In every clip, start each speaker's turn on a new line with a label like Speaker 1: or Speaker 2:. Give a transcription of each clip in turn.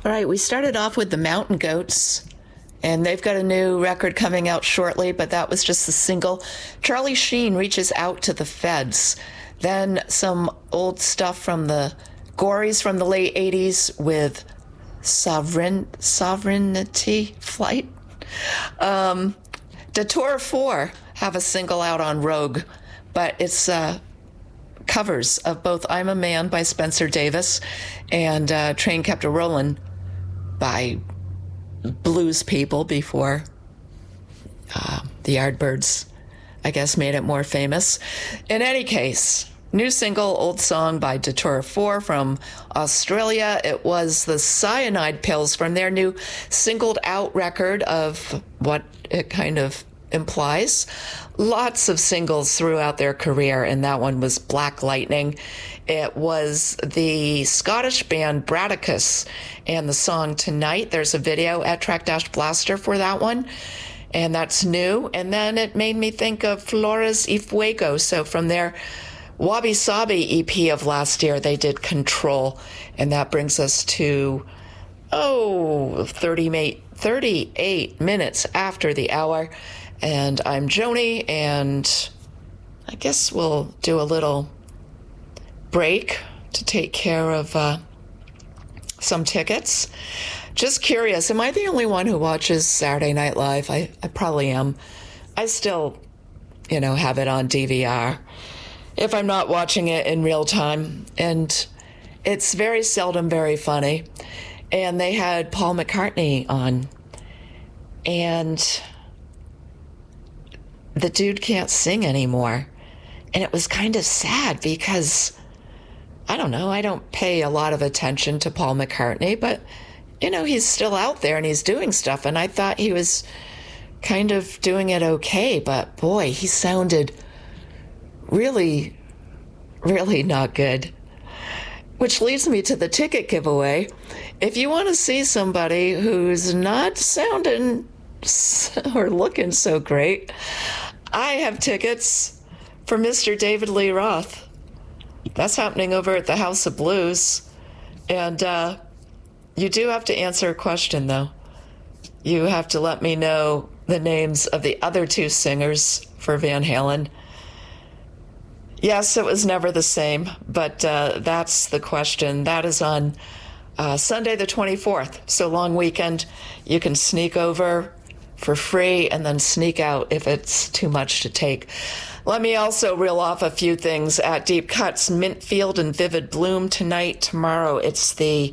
Speaker 1: All right, we started off with the Mountain Goats, and they've got a new record coming out shortly, but that was just the single. Charlie Sheen reaches out to the Feds. Then some old stuff from the Gories from the late 80s with Sovereignty Flight. Datura 4 have a single out on Rogue, but it's covers of both I'm a Man by Spencer Davis and Train Kept a Rollin' by blues people before the Yardbirds, I guess, made it more famous. In any case, new single, old song by Datura 4 from Australia. It was the Cyanide Pills from their new singled out record of what it kind of implies. Lots of singles throughout their career, and that one was Black Lightning. It was the Scottish band Bradicus and the song Tonight. There's a video at Track-Blaster for that one, and that's new. And then it made me think of Flores y Fuego. So from their Wabi Sabi EP of last year, they did Control, and that brings us to 38 minutes after the hour. And I'm Joni, and I guess we'll do a little break to take care of some tickets. Just curious, am I the only one who watches Saturday Night Live? I probably am. I still, have it on DVR if I'm not watching it in real time. And it's very seldom very funny. And they had Paul McCartney on. And the dude can't sing anymore. And it was kind of sad because, I don't know, I don't pay a lot of attention to Paul McCartney, but, he's still out there and he's doing stuff. And I thought he was kind of doing it okay, but boy, he sounded really, really not good. Which leads me to the ticket giveaway. If you want to see somebody who's not sounding or looking so great, I have tickets for Mr. David Lee Roth. That's happening over at the House of Blues. And you do have to answer a question, though. You have to let me know the names of the other two singers for Van Halen. Yes, it was never the same, but that's the question. That is on Sunday the 24th, so long weekend. You can sneak over for free and then sneak out if it's too much to take. Let me also reel off a few things at Deep Cuts, Mintfield and Vivid Bloom tonight. Tomorrow it's the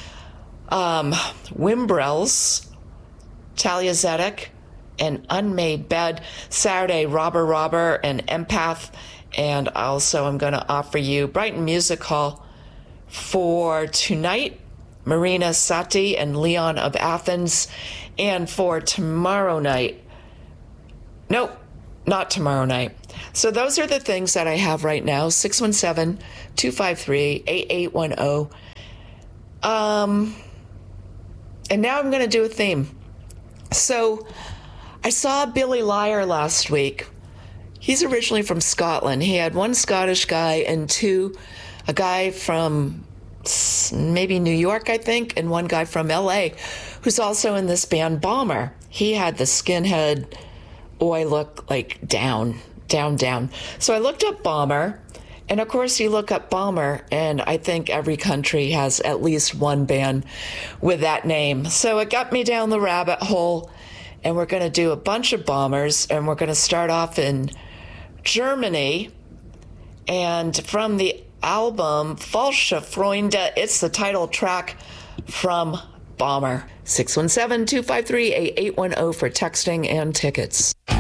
Speaker 1: Wimbrels, Talia Zedek, and Unmade Bed. Saturday, Robber and Empath. And also I'm going to offer you Brighton Music Hall for tonight, Marina Sati and Leon of Athens. And for tomorrow night, nope, not tomorrow night. So those are the things that I have right now, 617-253-8810. And now I'm going to do a theme. So I saw Billy Liar last week. He's originally from Scotland. He had one Scottish guy and a guy from maybe New York, I think, and one guy from LA who's also in this band Bomber. He had the skinhead, I look like down. So I looked up Bomber, and of course you look up Bomber, and I think every country has at least one band with that name. So it got me down the rabbit hole, and we're going to do a bunch of Bombers, and we're going to start off in Germany, and from the album Falsche Freunde, it's the title track from Bomber. 617-253-8810 for texting and tickets.